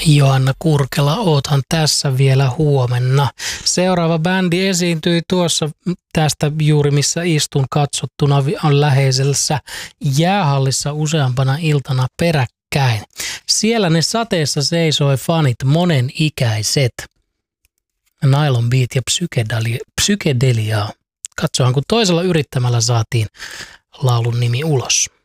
Joanna Kurkela, oothan tässä vielä huomenna. Seuraava bändi esiintyi tuossa tästä juuri missä istun katsottuna on läheisessä jäähallissa useampana iltana peräkkäin. Siellä ne sateessa seisoi fanit monenikäiset. Nylon Beat ja psykedeliaa. Katsohan kun toisella yrittämällä saatiin laulun nimi ulos.